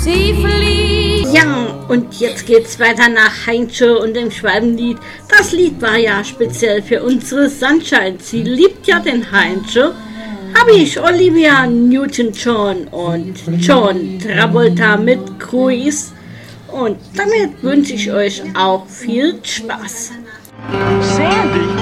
Sie fliegt. Ja, und jetzt geht's weiter nach Heinze und dem Schwalbenlied. Das Lied war ja speziell für unsere Sunshine. Sie liebt ja den Heinze. Habe ich Olivia Newton-John und John Travolta mit Cruise. Und damit wünsche ich euch auch viel Spaß. Sandy!